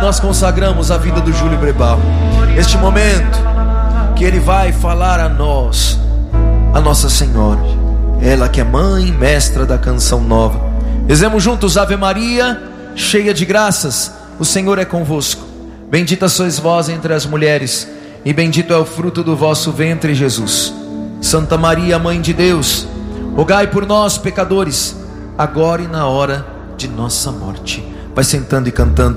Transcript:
nós consagramos a vida do Júlio Brebal. Este momento que ele vai falar a nós, a Nossa Senhora, ela que é mãe e mestra da canção nova. Rezemos juntos: Ave Maria, cheia de graças, o Senhor é convosco. Bendita sois vós entre as mulheres, e bendito é o fruto do vosso ventre, Jesus. Santa Maria, Mãe de Deus, rogai por nós, pecadores, agora e na hora de nossa morte. Vai sentando e cantando.